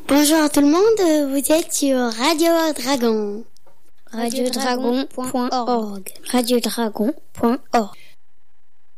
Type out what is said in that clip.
Bonjour à tout le monde, vous êtes sur Radio Dragon. radiodragon.org. radiodragon.org.